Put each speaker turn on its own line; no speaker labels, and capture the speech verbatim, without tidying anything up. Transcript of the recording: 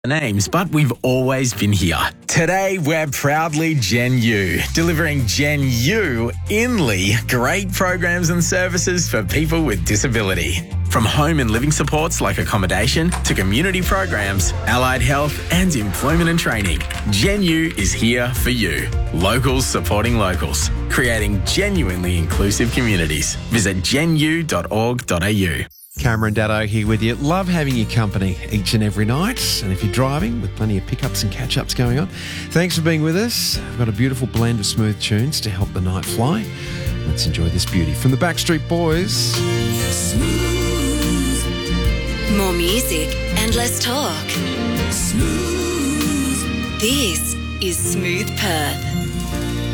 names, but we've always been here. Today, we're proudly Gen U, delivering Gen U Inly great programs and services for people with disability. From home and living supports like accommodation to community programs, allied health and employment and training, Gen U is here for you. Locals supporting locals, creating genuinely inclusive communities. Visit gen u dot org dot a u.
Cameron Daddo here with you. Love having your company each and every night. And if you're driving, with plenty of pickups and catch-ups going on, thanks for being with us. We've got a beautiful blend of smooth tunes to help the night fly. Let's enjoy this beauty from the Backstreet Boys.
Smooth. More music and less talk. Smooth. This is Smooth Perth.